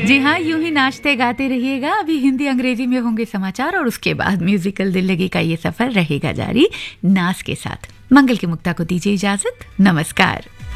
जी हाँ, यूं ही नाचते गाते रहिएगा। अभी हिंदी अंग्रेजी में होंगे समाचार और उसके बाद म्यूजिकल दिल लगी का ये सफर रहेगा जारी नाज के साथ। मंगल की मुक्ता को दीजिए इजाजत। नमस्कार।